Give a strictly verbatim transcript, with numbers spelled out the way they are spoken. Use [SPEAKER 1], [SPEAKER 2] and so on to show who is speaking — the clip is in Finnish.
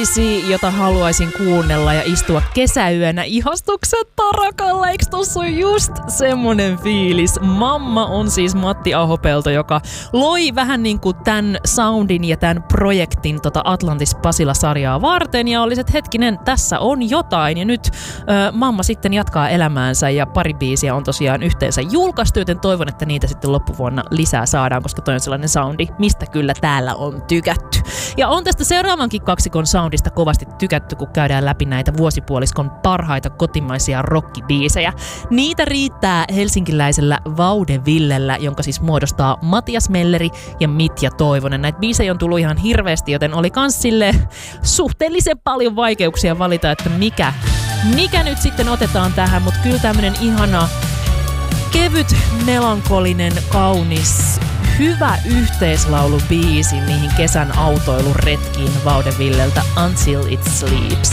[SPEAKER 1] biisi, jota haluaisin kuunnella ja istua kesäyönä ihastukset tarakalla. Eikö tossa ole just semmonen fiilis? Mamma on siis Matti Ahopelto, joka loi vähän niin kuin tämän soundin ja tämän projektin tota Atlantis Pasila-sarjaa varten. Ja olisit, että hetkinen, tässä on jotain. Ja nyt ö, Mamma sitten jatkaa elämäänsä ja pari biisiä on tosiaan yhteensä julkaistu, joten toivon, että niitä sitten loppuvuonna lisää saadaan, koska toi on sellainen soundi, mistä kyllä täällä on tykätty. Ja on tästä seuraavankin kaksikon soundista kovasti tykätty, kun käydään läpi näitä vuosipuoliskon parhaita kotimaisia rockibiisejä. Niitä riittää helsinkiläisellä Vaudevillellä, jonka siis muodostaa Matias Melleri ja Mitja Toivonen. Näitä biisejä on tullut ihan hirveästi, joten oli kans sille suhteellisen paljon vaikeuksia valita, että mikä, mikä nyt sitten otetaan tähän, mutta kyllä tämmönen ihana kevyt, melankolinen, kaunis, hyvä yhteislaulubiisi niihin kesän autoiluretkiin Vaudevilleltä Until It Sleeps.